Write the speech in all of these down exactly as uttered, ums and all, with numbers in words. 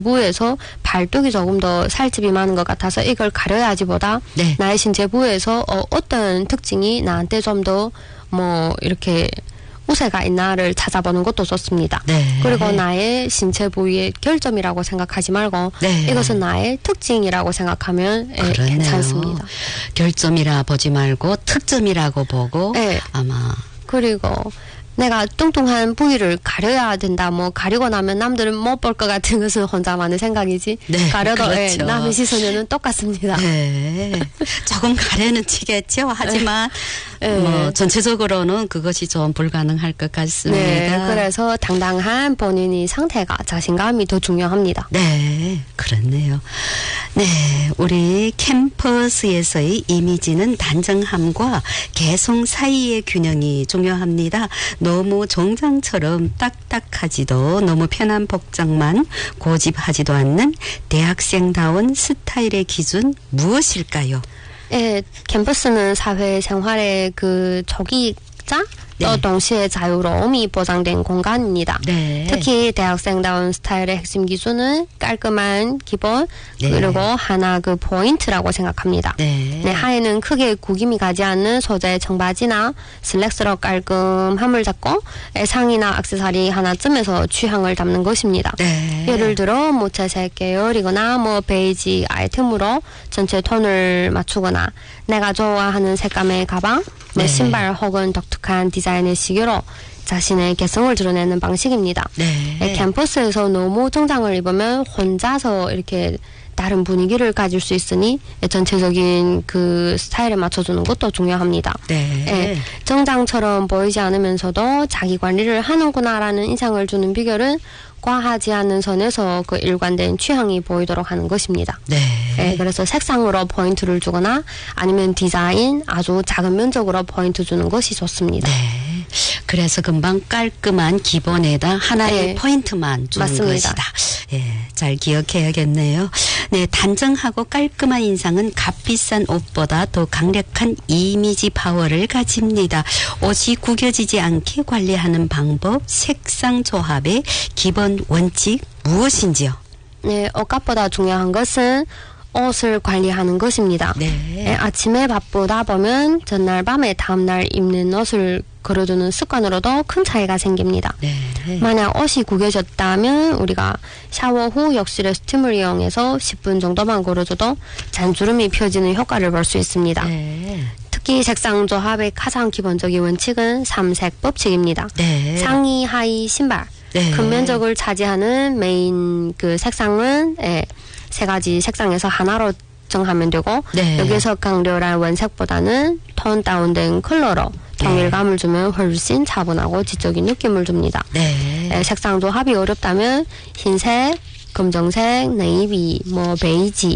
부에서 발톱이 조금 더 살집이 많은 것 같아서 이걸 가려야지보다 네. 나의 신체 부에서 어, 어떤 특징이 나한테 좀 더 뭐 이렇게 우세가 있나를 찾아보는 것도 좋습니다. 네. 그리고 나의 신체 부위의 결점이라고 생각하지 말고 네. 이것은 나의 특징이라고 생각하면 예, 괜찮습니다. 결점이라 보지 말고 특점이라고 보고 네. 아마 그리고 내가 뚱뚱한 부위를 가려야 된다. 뭐 가리고 나면 남들은 못 볼 것 같은 것은 혼자만의 생각이지. 네, 가려도 그렇죠. 예, 남의 시선에는 똑같습니다. 네, 조금 가려는 치겠죠. 하지만 네. 뭐 전체적으로는 그것이 좀 불가능할 것 같습니다. 네, 그래서 당당한 본인의 상태가 자신감이 더 중요합니다. 네, 그렇네요. 네, 우리 캠퍼스에서의 이미지는 단정함과 개성 사이의 균형이 중요합니다. 너무 정장처럼 딱딱하지도 너무 편한 복장만 고집하지도 않는 대학생다운 스타일의 기준 무엇일까요? 예, 캠퍼스는 사회생활의 그 조기자 또 네. 동시에 자유로움이 보장된 공간입니다. 네. 특히 대학생다운 스타일의 핵심 기준은 깔끔한 기본 네. 그리고 하나 그 포인트라고 생각합니다. 네. 네, 하에는 크게 구김이 가지 않는 소재의 청바지나 슬랙스로 깔끔함을 잡고 상의나 액세서리 하나쯤에서 취향을 담는 것입니다. 네. 예를 들어 무채색 계열이거나 뭐 베이지 아이템으로 전체 톤을 맞추거나 내가 좋아하는 색감의 가방 네. 신발 혹은 독특한 디자인의 시계로 자신의 개성을 드러내는 방식입니다. 네. 네, 캠퍼스에서 너무 정장을 입으면 혼자서 이렇게 다른 분위기를 가질 수 있으니 전체적인 그 스타일에 맞춰주는 것도 중요합니다. 네. 네, 정장처럼 보이지 않으면서도 자기 관리를 하는구나라는 인상을 주는 비결은 과하지 않은 선에서 그 일관된 취향이 보이도록 하는 것입니다. 네. 네, 그래서 색상으로 포인트를 주거나 아니면 디자인 아주 작은 면적으로 포인트 주는 것이 좋습니다. 네. 그래서 금방 깔끔한 기본에다 하나의 네. 포인트만 주는 맞습니다. 것이다. 예, 잘 기억해야겠네요. 네, 단정하고 깔끔한 인상은 값비싼 옷보다 더 강력한 이미지 파워를 가집니다. 옷이 구겨지지 않게 관리하는 방법, 색상 조합의 기본 원칙 무엇인지요? 네, 옷값보다 중요한 것은 옷을 관리하는 것입니다. 네. 네, 아침에 바쁘다 보면 전날 밤에 다음날 입는 옷을 걸어두는 습관으로도 큰 차이가 생깁니다. 네. 만약 옷이 구겨졌다면 우리가 샤워 후 욕실에 스팀을 이용해서 십 분 정도만 걸어줘도 잔주름이 펴지는 효과를 볼 수 있습니다. 네. 특히 색상 조합의 가장 기본적인 원칙은 삼색 법칙입니다. 네. 상의, 하의, 신발 네. 큰 면적을 차지하는 메인 그 색상은 예, 세 가지 색상에서 하나로 정하면 되고 네. 여기서 강렬한 원색보다는 톤 다운된 컬러로 통일감을 주면 훨씬 차분하고 지적인 느낌을 줍니다. 네. 네, 색상 조합이 어렵다면 흰색, 검정색, 네이비, 뭐 베이지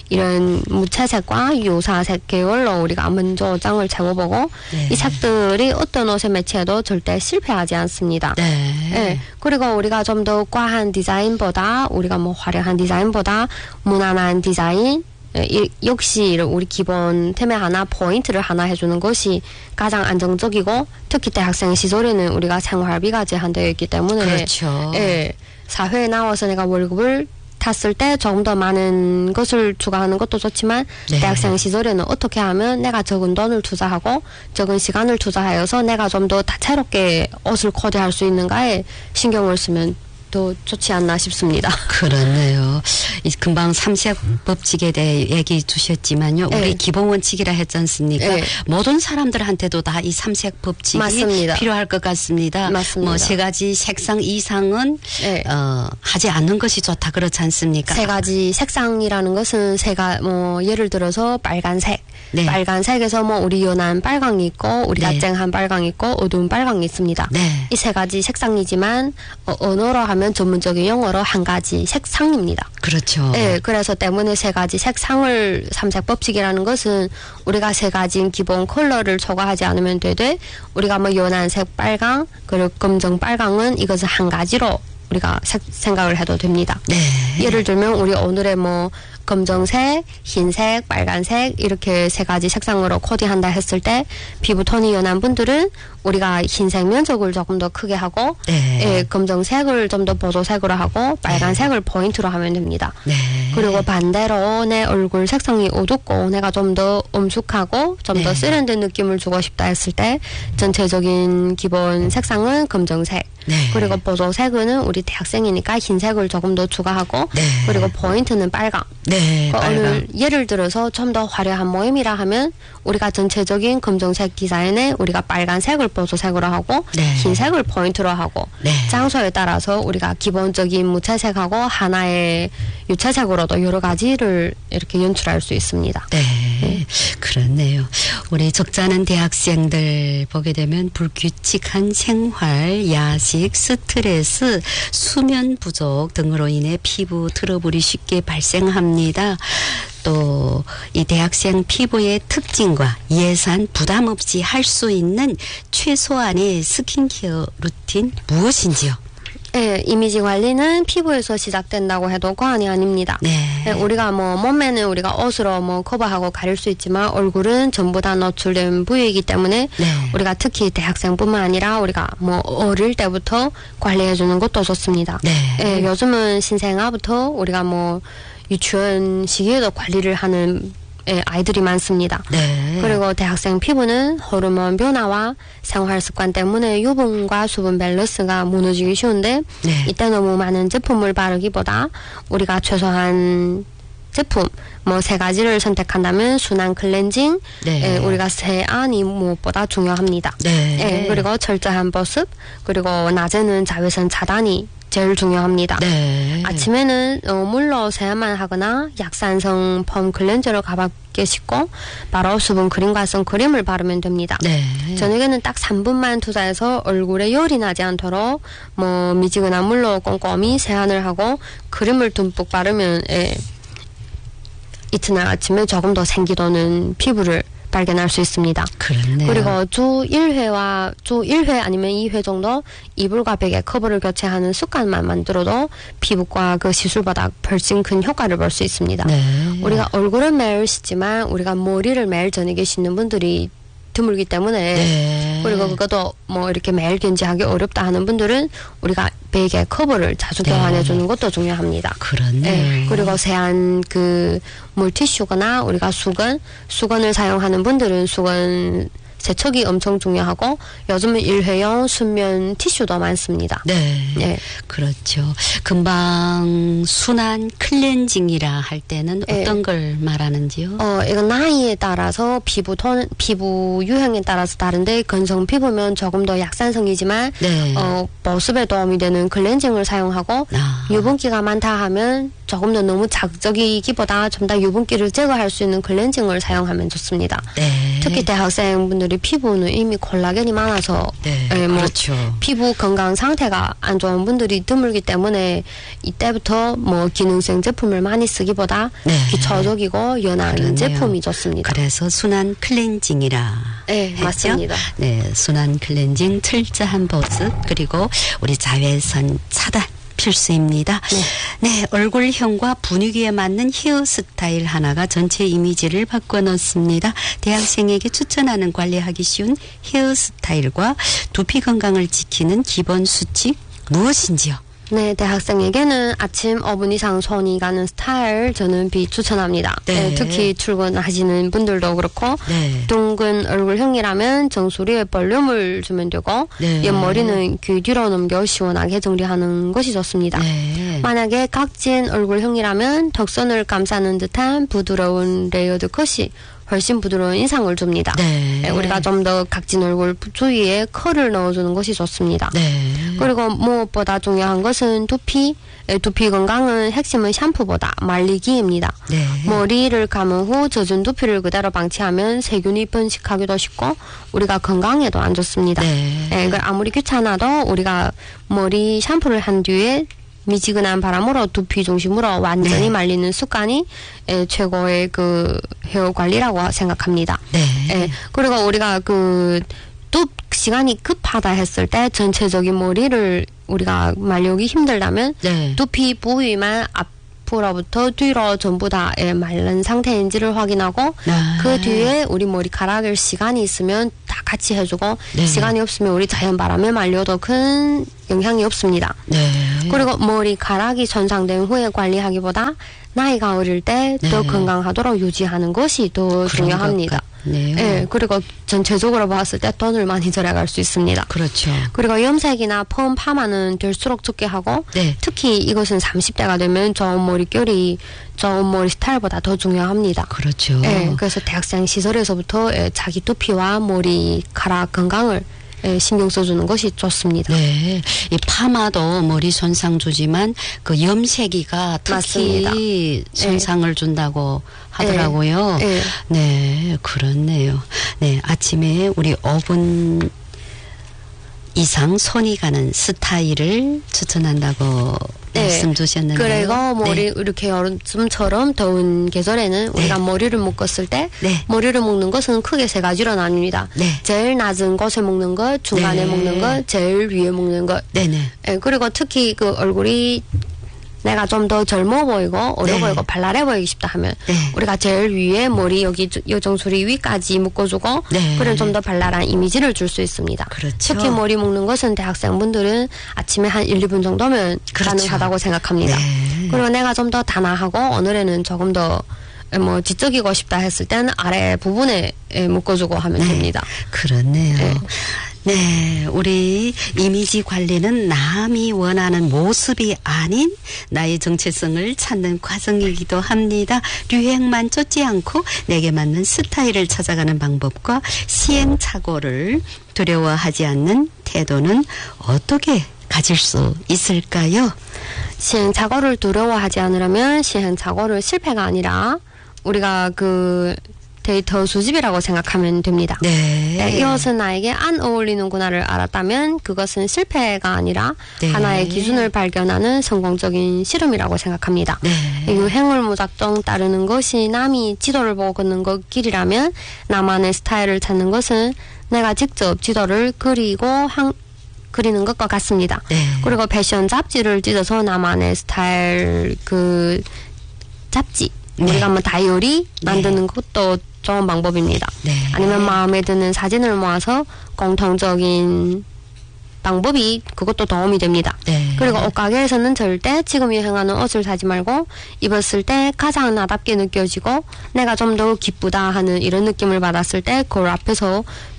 이런 무채색과 유사색 계열로 우리가 먼저 짱을 채워보고 네. 이 색들이 어떤 옷에 매치해도 절대 실패하지 않습니다. 네. 네. 그리고 우리가 좀 더 과한 디자인보다 우리가 뭐 화려한 디자인보다 무난한 디자인 이, 역시 우리 기본템에 하나 포인트를 하나 해주는 것이 가장 안정적이고 특히 대학생 시절에는 우리가 생활비가 제한되어 있기 때문에 그렇죠. 예, 사회에 나와서 내가 월급을 탔을 때 조금 더 많은 것을 추가하는 것도 좋지만 네. 대학생 시절에는 어떻게 하면 내가 적은 돈을 투자하고 적은 시간을 투자하여서 내가 좀 더 다채롭게 옷을 코디할 수 있는가에 신경을 쓰면 더 좋지 않나 싶습니다. 그렇네요. 금방 삼색 법칙에 대해 얘기 주셨지만요. 우리 네. 기본 원칙이라 했지 않습니까? 네. 모든 사람들한테도 다 이 삼색 법칙이 맞습니다. 필요할 것 같습니다. 맞습니다. 뭐 세 가지 색상 이상은 네. 어, 하지 않는 것이 좋다 그렇지 않습니까? 세 가지 색상이라는 것은 세가 뭐 예를 들어서 빨간색. 네. 빨간색에서 뭐 우리 연한 빨강이 있고 우리가 네. 쨍한 빨강이 있고 어두운 빨강이 있습니다. 네. 이 세 가지 색상이지만 어, 언어로 하면 전문적인 용어로 한 가지 색상입니다. 그렇죠. 네, 그래서 때문에 세 가지 색상을 삼색 법칙이라는 것은 우리가 세 가지 기본 컬러를 초과하지 않으면 되되 우리가 뭐 연한색 빨강 그리고 검정 빨강은 이것은 한 가지로 우리가 색, 생각을 해도 됩니다. 네. 예를 들면 우리 오늘의 뭐 검정색, 흰색, 빨간색 이렇게 세 가지 색상으로 코디한다 했을 때 피부톤이 연한 분들은 우리가 흰색 면적을 조금 더 크게 하고 네. 예, 검정색을 좀 더 보조색으로 하고 빨간색을 네. 포인트로 하면 됩니다. 네. 그리고 반대로 내 얼굴 색상이 어둡고 내가 좀 더 엄숙하고 좀 더 네. 세련된 느낌을 주고 싶다 했을 때 전체적인 기본 색상은 검정색 네. 그리고 보조색은 우리 대학생이니까 흰색을 조금 더 추가하고 네. 그리고 포인트는 빨강. 네, 그 빨강. 어느 예를 들어서 좀 더 화려한 모임이라 하면 우리가 전체적인 검정색 디자인에 우리가 빨간색을 보조색으로 하고 네. 흰색을 포인트로 하고 네. 장소에 따라서 우리가 기본적인 무채색하고 하나의 유채색으로도 여러 가지를 이렇게 연출할 수 있습니다. 네, 네. 그렇네요. 우리 적잖은 대학생들 보게 되면 불규칙한 생활, 야식, 스트레스, 수면 부족 등으로 인해 피부 트러블이 쉽게 발생합니다. 또 이 대학생 피부의 특징과 예산 부담 없이 할 수 있는 최소한의 스킨케어 루틴 무엇인지요? 네, 이미지 관리는 피부에서 시작된다고 해도 과언이 아닙니다. 네. 네, 우리가 뭐 몸매는 우리가 옷으로 뭐 커버하고 가릴 수 있지만 얼굴은 전부 다 노출된 부위이기 때문에 네. 우리가 특히 대학생뿐만 아니라 우리가 뭐 어릴 때부터 관리해주는 것도 좋습니다. 네. 네, 요즘은 신생아부터 우리가 뭐 유치원 시기에도 관리를 하는 예, 아이들이 많습니다. 네. 그리고 대학생 피부는 호르몬 변화와 생활 습관 때문에 유분과 수분 밸런스가 무너지기 쉬운데 네. 이때 너무 많은 제품을 바르기보다 우리가 최소한 제품 뭐 세 가지를 선택한다면 순한 클렌징 네. 예, 우리가 세안이 무엇보다 중요합니다. 네. 예, 그리고 철저한 보습 그리고 낮에는 자외선 차단이 제일 중요합니다. 네. 아침에는 어, 물로 세안만 하거나 약산성 펌 클렌저를 가볍게 씻고 바로 수분 크림과 선크림을 바르면 됩니다. 네. 저녁에는 딱 삼 분만 투자해서 얼굴에 열이 나지 않도록 뭐 미지근한 물로 꼼꼼히 세안을 하고 크림을 듬뿍 바르면 예, 이튿날 아침에 조금 더 생기도는 피부를 발견할 수 있습니다. 그렇네요. 그리고 주 일 회와 주 일 회 아니면 이 회 정도 이불과 베개 커버를 교체하는 습관만 만들어도 피부과 그 시술보다 훨씬 큰 효과를 볼 수 있습니다. 네. 우리가 얼굴은 매일 씻지만 우리가 머리를 매일 저녁에 씻는 분들이 드물기 때문에 네. 그리고 그것도 뭐 이렇게 매일 견지하기 어렵다 하는 분들은 우리가 베개 커버를 자주 네. 교환해 주는 것도 중요합니다. 그렇네. 네. 그리고 세안 그 물티슈거나 우리가 수건, 수건을 사용하는 분들은 수건 세척이 엄청 중요하고 요즘은 일회용 순면 티슈도 많습니다. 네. 네. 그렇죠. 금방 순한 클렌징이라 할 때는 어떤 네. 걸 말하는지요? 어, 이건 나이에 따라서 피부 톤, 피부 유형에 따라서 다른데 건성 피부면 조금 더 약산성이지만 네. 어, 보습에 도움이 되는 클렌징을 사용하고 아. 유분기가 많다 하면 조금 더 너무 자극적이기보다 좀 더 유분기를 제거할 수 있는 클렌징을 사용하면 좋습니다. 네. 특히 대학생분들이 피부는 이미 콜라겐이 많아서 네. 예, 뭐 그렇죠. 피부 건강 상태가 안 좋은 분들이 드물기 때문에 이때부터 뭐 기능성 제품을 많이 쓰기보다 네. 기초적이고 연한 그러네요. 제품이 좋습니다. 그래서 순한 클렌징이라 네, 했죠? 맞습니다. 네, 순한 클렌징, 철저한 보습 그리고 우리 자외선 차단 필수입니다. 네. 네, 얼굴형과 분위기에 맞는 헤어스타일 하나가 전체 이미지를 바꿔놓습니다. 대학생에게 추천하는 관리하기 쉬운 헤어스타일과 두피 건강을 지키는 기본 수칙 무엇인지요? 네, 대학생에게는 아침 오 분 이상 손이 가는 스타일 저는 비추천합니다. 네. 네, 특히 출근하시는 분들도 그렇고 네. 둥근 얼굴형이라면 정수리에 볼륨을 주면 되고 네. 옆머리는 귀 뒤로 넘겨 시원하게 정리하는 것이 좋습니다. 네. 만약에 각진 얼굴형이라면 턱선을 감싸는 듯한 부드러운 레이어드 컷이 훨씬 부드러운 인상을 줍니다. 네. 네, 우리가 좀 더 각진 얼굴 주위에 컬을 넣어주는 것이 좋습니다. 네. 그리고 무엇보다 중요한 것은 두피. 네, 두피 건강은 핵심은 샴푸보다 말리기입니다. 네. 머리를 감은 후 젖은 두피를 그대로 방치하면 세균이 번식하기도 쉽고 우리가 건강에도 안 좋습니다. 네. 네, 아무리 귀찮아도 우리가 머리 샴푸를 한 뒤에 미지근한 바람으로 두피 중심으로 완전히 네. 말리는 습관이 에, 최고의 그 헤어 관리라고 생각합니다. 네. 에, 그리고 우리가 그 또 시간이 급하다 했을 때 전체적인 머리를 우리가 말리기 힘들다면 네. 두피 부위만 앞 앞으로부터 뒤로 전부 다 예, 마른 상태인지를 확인하고 아. 그 뒤에 우리 머리카락을 시간이 있으면 다 같이 해주고 네. 시간이 없으면 우리 자연 바람에 말려도 큰 영향이 없습니다. 네. 그리고 머리카락이 손상된 후에 관리하기보다 나이가 어릴 때 더 네. 건강하도록 유지하는 것이 더 중요합니다. 네. 네. 그리고 전체적으로 봤을 때 돈을 많이 절약할 수 있습니다. 그렇죠. 그리고 염색이나 펌, 파마는 될수록 적게 하고 네. 특히 이것은 삼십 대가 되면 좋은 머릿결이 좋은 머리 스타일보다 더 중요합니다. 그렇죠. 네. 그래서 대학생 시절에서부터 자기 두피와 머리카락 건강을 예, 신경 써주는 것이 좋습니다. 네, 이 파마도 머리 손상 주지만 그 염색이가 특히 맞습니다. 손상을 네. 준다고 하더라고요. 네. 네, 그렇네요. 네, 아침에 우리 오 분 이상 손이 가는 스타일을 추천한다고 네. 말씀 주셨는데요. 그리고 머리 네. 이렇게 여름처럼 더운 계절에는 네. 우리가 머리를 묶었을 때 네. 머리를 묶는 것은 크게 세 가지로 나뉩니다. 네. 제일 낮은 곳에 묶는 것, 중간에 네. 묶는 것, 제일 위에 묶는 것. 네네. 네. 그리고 특히 그 얼굴이 내가 좀 더 젊어 보이고 어려 네. 보이고 발랄해 보이기 싶다 하면 네. 우리가 제일 위에 머리 여기 요정수리 위까지 묶어주고 네. 그런 좀 더 발랄한 이미지를 줄 수 있습니다. 그렇죠. 특히 머리 묶는 것은 대학생분들은 아침에 한 일, 이 분 정도면 그렇죠. 가능하다고 생각합니다. 네. 그리고 내가 좀 더 단아하고 오늘은 조금 더 뭐 지적이고 싶다 했을 때는 아래 부분에 묶어주고 하면 네. 됩니다. 그렇네요. 네. 네, 우리 이미지 관리는 남이 원하는 모습이 아닌 나의 정체성을 찾는 과정이기도 합니다. 유행만 쫓지 않고 내게 맞는 스타일을 찾아가는 방법과 시행착오를 두려워하지 않는 태도는 어떻게 가질 수 있을까요? 시행착오를 두려워하지 않으려면 시행착오를 실패가 아니라 우리가 그 데이터 수집이라고 생각하면 됩니다. 네. 네, 이것은 나에게 안 어울리는구나를 알았다면 그것은 실패가 아니라 네. 하나의 기준을 발견하는 성공적인 실험이라고 생각합니다. 네. 유행을 무작정 따르는 것이 남이 지도를 보고 걷는 것 길이라면 나만의 스타일을 찾는 것은 내가 직접 지도를 그리고 한 그리는 것과 같습니다. 네. 그리고 패션 잡지를 찢어서 나만의 스타일 그 잡지 네. 우리가 뭐 다이어리 만드는 네. 것도 좋은 방법입니다. 네. 아니면 마음에 드는 사진을 모아서 공통적인 방법이 그것도 도움이 됩니다. 네. 그리고 옷가게에서는 절대 지금 유행하는 옷을 사지 말고 입었을 때 가장 나답게 느껴지고 내가 좀 더 기쁘다 하는 이런 느낌을 받았을 때 그걸 앞에서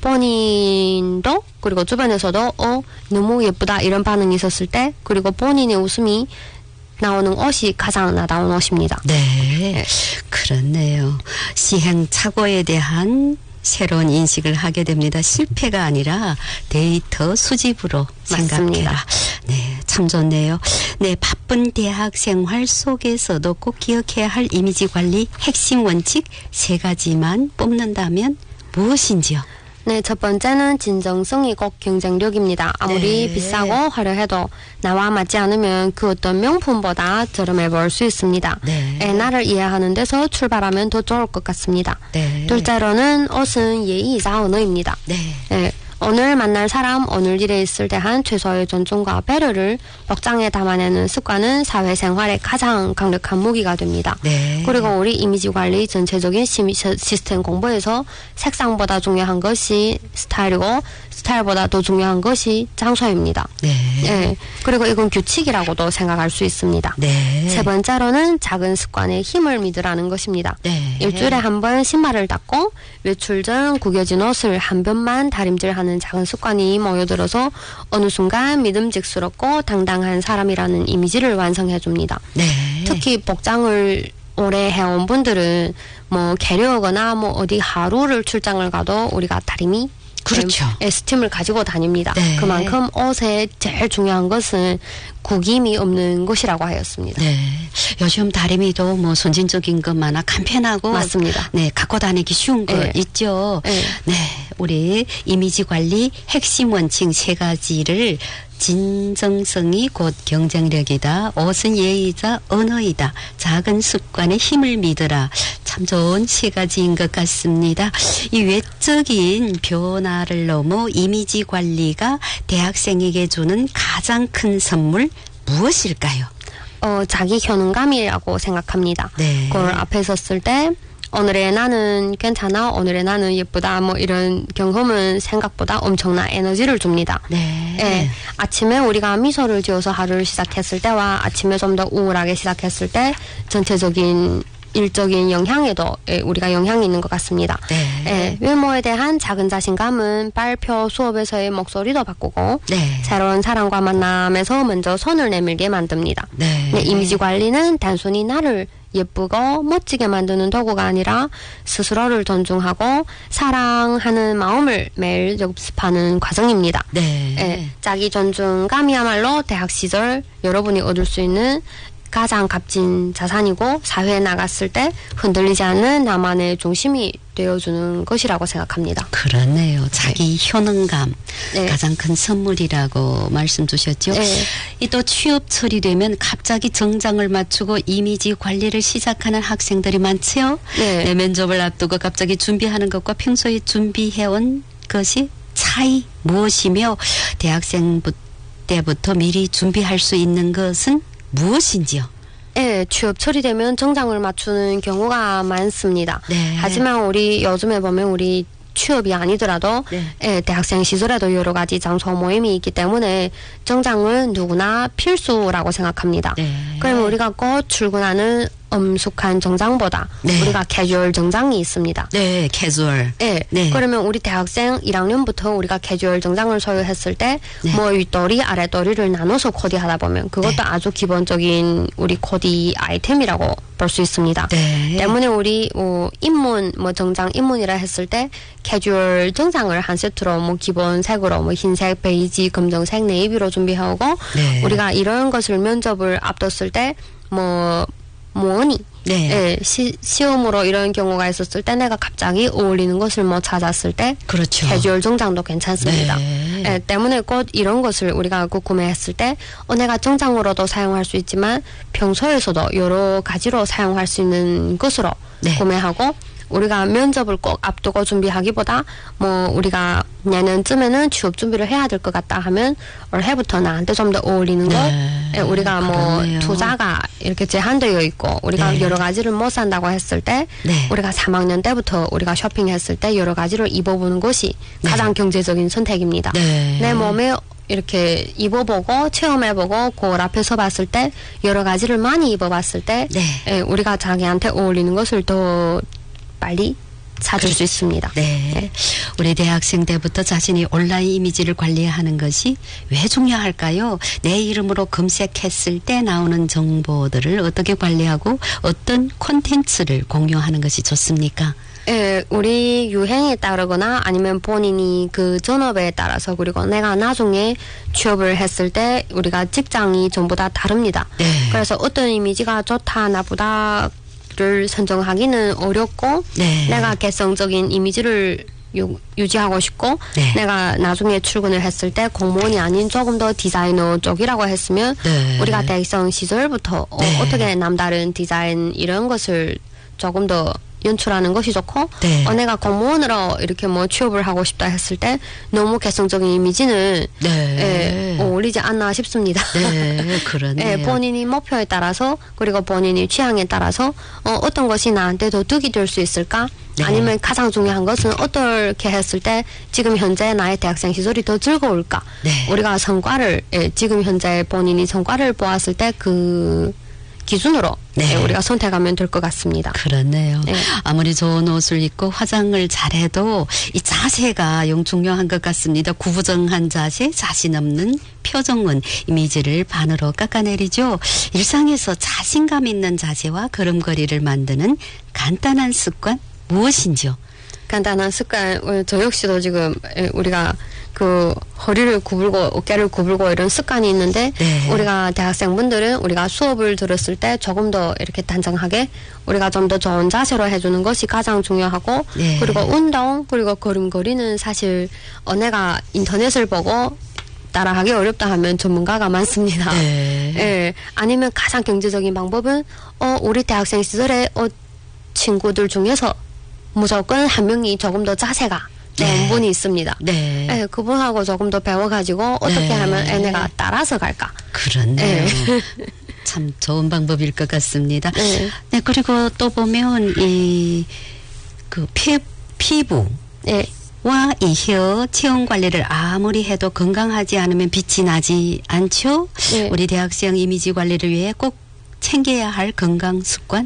본인도 그리고 주변에서도 어 너무 예쁘다 이런 반응이 있었을 때 그리고 본인의 웃음이 나오는 옷이 가장 나다운 옷입니다. 네, 네. 그렇네요. 시행착오에 대한 새로운 인식을 하게 됩니다. 실패가 아니라 데이터 수집으로 생각해라. 네, 참 좋네요. 네, 바쁜 대학 생활 속에서도 꼭 기억해야 할 이미지 관리 핵심 원칙 세 가지만 뽑는다면 무엇인지요? 네, 첫 번째는 진정성이고 경쟁력입니다. 아무리 네. 비싸고 화려해도 나와 맞지 않으면 그 어떤 명품보다 저렴해 보일 수 있습니다. 네. 네, 나를 이해하는 데서 출발하면 더 좋을 것 같습니다. 네. 둘째로는 옷은 예의이자 언어입니다. 네. 네. 오늘 만날 사람, 오늘 일에 있을 때 한 최소의 존중과 배려를 복장에 담아내는 습관은 사회생활의 가장 강력한 무기가 됩니다. 네. 그리고 우리 이미지 관리 전체적인 시스템 공부에서 색상보다 중요한 것이 스타일이고 스타일보다 더 중요한 것이 장소입니다. 네. 네. 그리고 이건 규칙이라고도 생각할 수 있습니다. 네. 세 번째로는 작은 습관에 힘을 믿으라는 것입니다. 네. 일주일에 한 번 신발을 닦고 외출 전 구겨진 옷을 한 번만 다림질하는 작은 습관이 모여들어서 어느 순간 믿음직스럽고 당당한 사람이라는 이미지를 완성해줍니다. 네. 특히 복장을 오래 해온 분들은 뭐 게려거나 뭐 어디 하루를 출장을 가도 우리가 다림이 그렇죠. 에스팀을 가지고 다닙니다. 네. 그만큼 옷에 제일 중요한 것은 구김이 없는 것이라고 하였습니다. 네. 요즘 다리미도 뭐 선진적인 것 많아 간편하고 맞습니다. 네, 갖고 다니기 쉬운 거 네. 있죠. 네. 네. 우리 이미지 관리 핵심 원칙 세 가지를 진정성이 곧 경쟁력이다. 옷은 예의이자 언어이다. 작은 습관에 힘을 믿으라. 참 좋은 세 가지인 것 같습니다. 이 외적인 변화를 넘어 이미지 관리가 대학생에게 주는 가장 큰 선물 무엇일까요? 어, 자기 효능감이라고 생각합니다. 네. 거울 앞에 섰을 때 오늘의 나는 괜찮아, 오늘의 나는 예쁘다, 뭐 이런 경험은 생각보다 엄청난 에너지를 줍니다. 네. 예, 아침에 우리가 미소를 지어서 하루를 시작했을 때와 아침에 좀 더 우울하게 시작했을 때 전체적인 일적인 영향에도 우리가 영향이 있는 것 같습니다. 네. 예, 외모에 대한 작은 자신감은 발표 수업에서의 목소리도 바꾸고 네. 새로운 사람과 만남에서 먼저 손을 내밀게 만듭니다. 네. 네, 이미지 관리는 단순히 나를 예쁘고 멋지게 만드는 도구가 아니라 스스로를 존중하고 사랑하는 마음을 매일 연습하는 과정입니다. 네. 예, 자기 존중감이야말로 대학 시절 여러분이 얻을 수 있는 가장 값진 자산이고 사회에 나갔을 때 흔들리지 않는 나만의 중심이 되어주는 것이라고 생각합니다. 그렇네요. 자기 네. 효능감 네. 가장 큰 선물이라고 말씀 주셨죠. 네. 이 또 취업 처리되면 갑자기 정장을 맞추고 이미지 관리를 시작하는 학생들이 많지요. 네. 네, 면접을 앞두고 갑자기 준비하는 것과 평소에 준비해온 것이 차이 무엇이며 대학생 때부터 미리 준비할 수 있는 것은 무엇인지요? 예, 취업 처리되면 정장을 맞추는 경우가 많습니다. 네. 하지만 우리 요즘에 보면 우리 취업이 아니더라도 네. 예, 대학생 시절에도 여러 가지 장소 모임이 있기 때문에 정장은 누구나 필수라고 생각합니다. 네. 그러면 우리가 곧 출근하는 엄숙한 정장보다 네. 우리가 캐주얼 정장이 있습니다. 네, 캐주얼. 예. 네. 그러면 우리 대학생 일 학년부터 우리가 캐주얼 정장을 소유했을 때 뭐 네. 윗도리, 아랫도리를 나눠서 코디하다 보면 그것도 네. 아주 기본적인 우리 코디 아이템이라고 볼 수 있습니다. 네. 때문에 우리 뭐 입문, 뭐 정장 입문이라 했을 때 캐주얼 정장을 한 세트로 뭐 기본 색으로 뭐 흰색, 베이지, 검정색, 네이비로 준비하고 네. 우리가 이런 것을 면접을 앞뒀을 때 뭐 뭐니? 네. 예, 시, 시험으로 이런 경우가 있었을 때 내가 갑자기 어울리는 것을 뭐 찾았을 때 그렇죠. 캐주얼 정장도 괜찮습니다. 네. 예, 때문에 곧 이런 것을 우리가 그 구매했을 때 어, 내가 정장으로도 사용할 수 있지만 평소에서도 여러 가지로 사용할 수 있는 것으로 네. 구매하고 우리가 면접을 꼭 앞두고 준비하기보다 뭐 우리가 내년쯤에는 취업 준비를 해야 될 것 같다 하면 올해부터 나한테 좀 더 어울리는 거 네. 예, 우리가 그러네요. 뭐 투자가 이렇게 제한되어 있고 우리가 네. 여러 가지를 못 산다고 했을 때 네. 우리가 삼 학년 때부터 우리가 쇼핑했을 때 여러 가지를 입어보는 것이 네. 가장 경제적인 선택입니다. 네. 내 몸에 이렇게 입어보고 체험해보고 거울 앞에 서봤을 때 여러 가지를 많이 입어봤을 때 네. 예, 우리가 자기한테 어울리는 것을 더 빨리 찾을 수 있습니다. 네. 네. 우리 대학생 때부터 자신이 온라인 이미지를 관리하는 것이 왜 중요할까요? 내 이름으로 검색했을 때 나오는 정보들을 어떻게 관리하고 어떤 콘텐츠를 공유하는 것이 좋습니까? 예, 우리 유행에 따르거나 아니면 본인이 그 전업에 따라서 그리고 내가 나중에 취업을 했을 때 우리가 직장이 전부 다 다릅니다. 네. 그래서 어떤 이미지가 좋다 나쁘다 를 선정하기는 어렵고 네. 내가 개성적인 이미지를 유, 유지하고 싶고 네. 내가 나중에 출근을 했을 때 공무원이 아닌 조금 더 디자이너 쪽이라고 했으면 네. 우리가 대학생 시절부터 네. 어, 어떻게 남다른 디자인 이런 것을 조금 더 연출하는 것이 좋고 네. 어, 내가 공무원으로 이렇게 뭐 취업을 하고 싶다 했을 때 너무 개성적인 이미지는 네. 예, 어울리지 않나 싶습니다. 네, 그러네요. 예, 본인이 목표에 따라서 그리고 본인이 취향에 따라서 어, 어떤 것이 나한테 더 득이 될 수 있을까? 네. 아니면 가장 중요한 것은 어떻게 했을 때 지금 현재 나의 대학생 시절이 더 즐거울까? 네. 우리가 성과를 예, 지금 현재 본인이 성과를 보았을 때 그 기준으로 네. 예, 우리가 선택하면 될 것 같습니다. 그렇네요. 네. 아무리 좋은 옷을 입고 화장을 잘해도 이 자세가 영 중요한 것 같습니다. 구부정한 자세, 자신 없는 표정은 이미지를 반으로 깎아내리죠. 일상에서 자신감 있는 자세와 걸음걸이를 만드는 간단한 습관 무엇인지요? 간단한 습관, 어, 저 역시도 지금 예, 우리가 그 허리를 구불고 어깨를 구불고 이런 습관이 있는데 네. 우리가 대학생분들은 우리가 수업을 들었을 때 조금 더 이렇게 단정하게 우리가 좀 더 좋은 자세로 해주는 것이 가장 중요하고 네. 그리고 운동 그리고 걸음걸이는 사실 어, 내가 인터넷을 보고 따라하기 어렵다 하면 전문가가 많습니다. 네. 예, 아니면 가장 경제적인 방법은 어, 우리 대학생 시절에 어, 친구들 중에서 무조건 한 명이 조금 더 자세가 좋은 네. 분이 있습니다. 네. 예, 그분하고 조금 더 배워가지고 어떻게 네. 하면 애네가 따라서 갈까? 그렇네요. 예. 참 참 좋은 방법일 것 같습니다. 네. 네, 그리고 또 보면 이 그 피, 피부 네. 와 이 혀 체온 관리를 아무리 해도 건강하지 않으면 빛이 나지 않죠. 네. 우리 대학생 이미지 관리를 위해 꼭 챙겨야 할 건강 습관